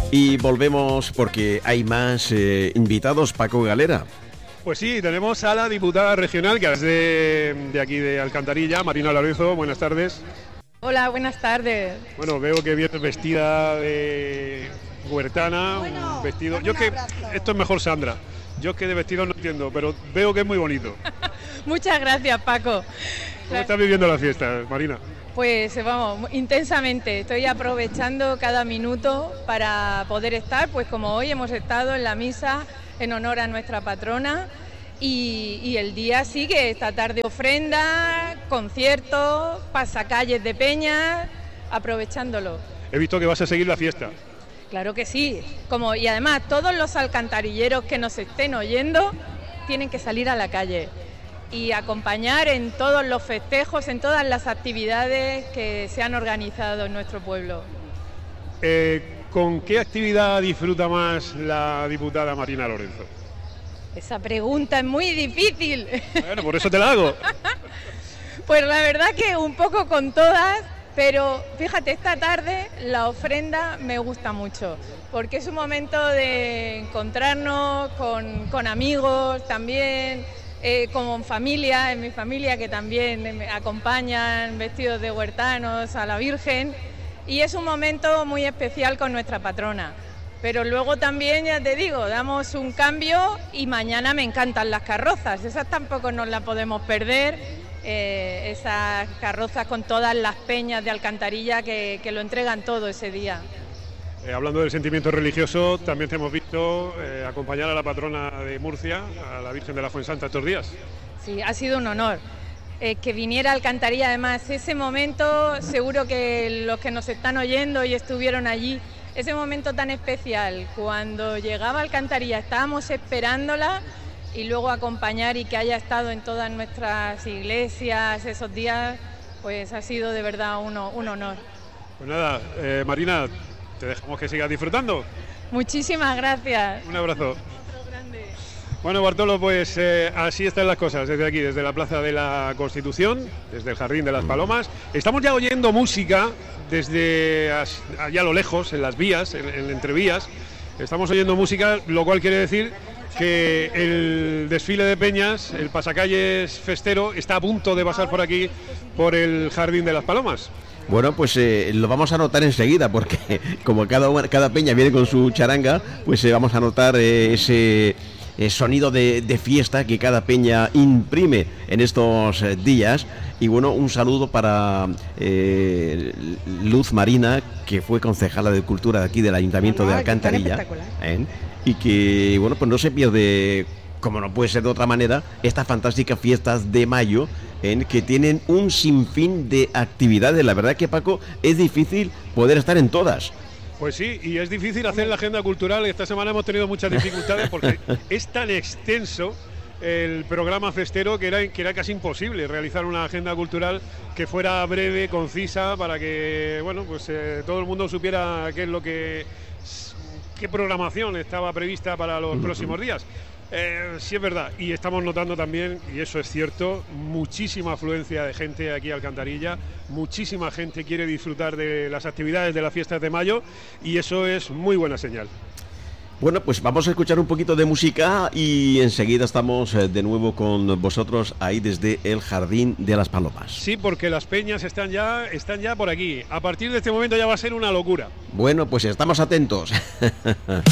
Y volvemos porque hay más invitados, Paco Galera. Pues sí, tenemos a la diputada regional, que es de aquí de Alcantarilla, Marina Lorenzo. Buenas tardes. Hola, buenas tardes. Bueno, veo que vienes vestida de huertana, un vestido... Yo que esto es mejor Sandra. Yo es que de vestido no entiendo, pero veo que es muy bonito. Muchas gracias, Paco. ¿Cómo estás viviendo la fiesta, Marina? Pues vamos, intensamente. Estoy aprovechando cada minuto para poder estar, pues como hoy hemos estado en la misa en honor a nuestra patrona y el día sigue. Esta tarde ofrenda, conciertos, pasacalles de peñas, aprovechándolo. He visto que vas a seguir la fiesta. Claro que sí, y además todos los alcantarilleros que nos estén oyendo tienen que salir a la calle y acompañar en todos los festejos, en todas las actividades que se han organizado en nuestro pueblo. ¿Con qué actividad disfruta más la diputada Marina Lorenzo? Esa pregunta es muy difícil. Bueno, por eso te la hago. Pues la verdad que un poco con todas. Pero fíjate, esta tarde la ofrenda me gusta mucho, porque es un momento de encontrarnos con amigos también, con familia, en mi familia que también me acompañan vestidos de huertanos a la Virgen, y es un momento muy especial con nuestra patrona. Pero luego también, ya te digo, damos un cambio y mañana me encantan las carrozas, esas tampoco nos las podemos perder. Esas carrozas con todas las peñas de Alcantarilla que lo entregan todo ese día. Hablando del sentimiento religioso, también te hemos visto acompañar a la patrona de Murcia, a la Virgen de la Fuensanta, estos días. Sí, ha sido un honor que viniera a Alcantarilla. Además, ese momento, seguro que los que nos están oyendo y estuvieron allí, ese momento tan especial, cuando llegaba a Alcantarilla, estábamos esperándola, y luego acompañar y que haya estado en todas nuestras iglesias esos días, pues ha sido de verdad un honor. Pues nada, Marina, te dejamos que sigas disfrutando. Muchísimas gracias. Un abrazo. Bueno, Bartolo, pues así están las cosas desde aquí, desde la Plaza de la Constitución, desde el Jardín de las Palomas. Estamos ya oyendo música desde allá a lo lejos, en las vías, en entrevías. Estamos oyendo música, lo cual quiere decir que el desfile de peñas, el pasacalles festero, está a punto de pasar por aquí, por el Jardín de las Palomas. Bueno, pues lo vamos a notar enseguida, porque como cada peña viene con su charanga, pues vamos a notar ese sonido de fiesta que cada peña imprime en estos días. Y bueno, un saludo para Luz Marina, que fue concejala de Cultura de aquí del Ayuntamiento de Alcantarilla, y que bueno, pues no se pierde, como no puede ser de otra manera, estas fantásticas fiestas de mayo, que tienen un sinfín de actividades. La verdad que, Paco, es difícil poder estar en todas. Pues sí, y es difícil hacer la agenda cultural. Esta semana hemos tenido muchas dificultades porque es tan extenso el programa festero que era casi imposible realizar una agenda cultural que fuera breve, concisa, para que bueno, pues todo el mundo supiera qué programación estaba prevista para los próximos días. Sí, es verdad, y estamos notando también, y eso es cierto, muchísima afluencia de gente aquí a Alcantarilla, muchísima gente quiere disfrutar de las actividades de las fiestas de mayo, y eso es muy buena señal. Bueno, pues vamos a escuchar un poquito de música y enseguida estamos de nuevo con vosotros ahí desde el Jardín de las Palomas. Sí, porque las peñas están ya por aquí. A partir de este momento ya va a ser una locura. Bueno, pues estamos atentos.